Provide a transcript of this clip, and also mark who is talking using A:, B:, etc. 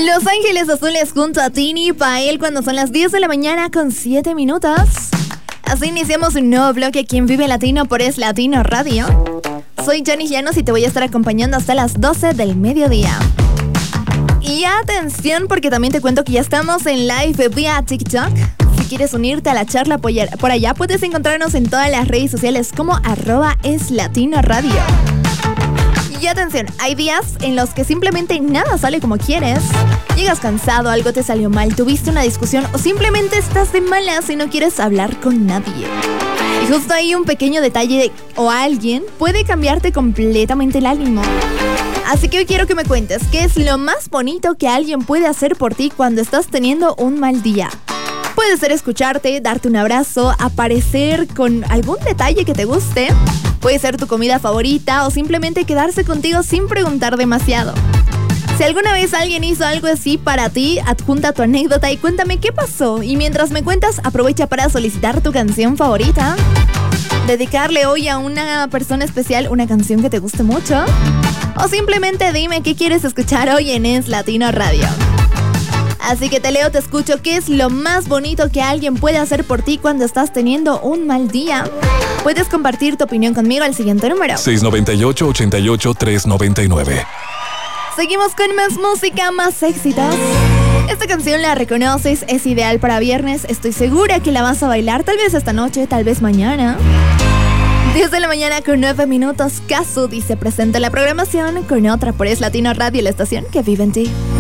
A: Los Ángeles Azules junto a Tini Pael cuando son las 10 de la mañana con 7 minutos. Así iniciamos un nuevo bloque aquí en Vive Latino por Es Latino Radio. Soy Johnny Llanos y te voy a estar acompañando hasta las 12 del mediodía. Y atención porque también te cuento que ya estamos en live vía TikTok. Si quieres unirte a la charla por allá, puedes encontrarnos en todas las redes sociales como @eslatinoradio. Y atención, hay días en los que simplemente nada sale como quieres. Llegas cansado, algo te salió mal, tuviste una discusión o simplemente estás de malas y no quieres hablar con nadie. Y justo ahí un pequeño detalle o alguien puede cambiarte completamente el ánimo. Así que hoy quiero que me cuentes qué es lo más bonito que alguien puede hacer por ti cuando estás teniendo un mal día. Puede ser escucharte, darte un abrazo, aparecer con algún detalle que te guste. Puede ser tu comida favorita o simplemente quedarse contigo sin preguntar demasiado. Si alguna vez alguien hizo algo así para ti, adjunta tu anécdota y cuéntame qué pasó. Y mientras me cuentas, aprovecha para solicitar tu canción favorita. Dedicarle hoy a una persona especial una canción que te guste mucho. O simplemente dime qué quieres escuchar hoy en Es Latino Radio. Así que te leo, te escucho. ¿Qué es lo más bonito que alguien puede hacer por ti cuando estás teniendo un mal día? Puedes compartir tu opinión conmigo al siguiente número:
B: 698-88-399.
A: Seguimos con más música, más éxitos. Esta canción la reconoces, es ideal para viernes. Estoy segura que la vas a bailar, tal vez esta noche, tal vez mañana. 10 de la mañana con 9 minutos. Casu dice presente la programación con otra por Es Latino Radio, la estación que vive en ti.